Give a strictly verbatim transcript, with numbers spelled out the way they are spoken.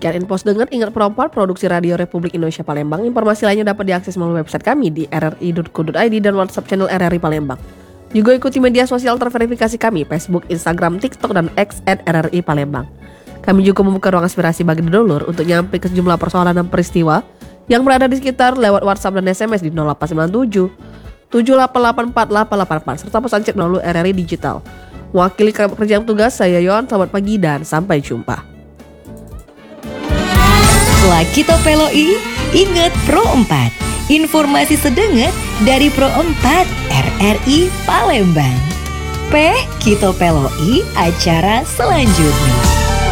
Sekian info dengan Ingat Pro empat Produksi Radio Republik Indonesia Palembang. Informasi lainnya dapat diakses melalui website kami di r r i dot co dot i d dan WhatsApp channel R R I Palembang. Juga ikuti media sosial terverifikasi kami, Facebook, Instagram, TikTok, dan X at R R I Palembang. Kami juga membuka ruang aspirasi bagi dulur untuk nyampe ke sejumlah persoalan dan peristiwa yang berada di sekitar lewat WhatsApp dan S M S di nol delapan sembilan tujuh tujuh delapan delapan empat delapan delapan empat serta pesan chat melalui R R I Digital. Mewakili kerja tugas, saya Yohan, selamat pagi dan sampai jumpa. Setelah kita peloi, ingat Pro empat. Informasi sedenget dari Pro empat R R I Palembang. Peh, kita peloi acara selanjutnya.